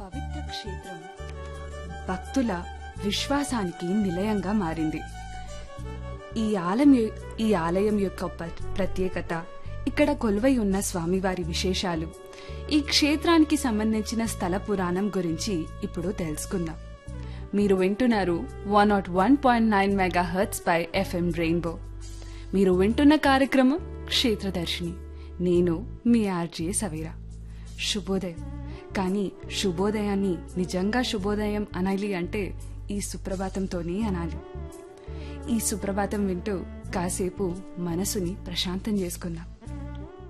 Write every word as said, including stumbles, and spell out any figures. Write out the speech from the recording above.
పవిత్ర క్షేత్రం భక్తుల విశ్వాసానికి నిలయంగా మారింది. ఈ ఆలయం ఈ ఆలయం యొక్క ప- ప్రత్యేకత, ఇక్కడ కొలువై ఉన్న స్వామివారి విశేషాలు, ఈ క్షేత్రానికి సంబంధించిన స్థల పురాణం గురించి ఇప్పుడు తెలుసుకుందాం. మీరు వింటున్నారు one not one point nine mega hertz pi FM rainbow. మీరు వింటున్న కార్యక్రమం క్షేత్రదర్శిని. నేను మీ ఆర్జే సవీరా. శుభోదయం. కానీ శుభోదయాన్ని నిజంగా శుభోదయం అనాలి అంటే ఈ సుప్రభాతంతోనే అనాలి. ఈ సుప్రభాతం వింటూ కాసేపు మనసుని ప్రశాంతం చేసుకుందాం.